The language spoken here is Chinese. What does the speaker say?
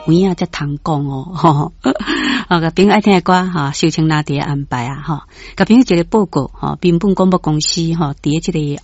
园啊才通讲哦，吼，甲朋友爱听的歌哈，秀清拿碟安排啊，哈，甲朋友一个报告哈，滨本广播公司哈，伫即个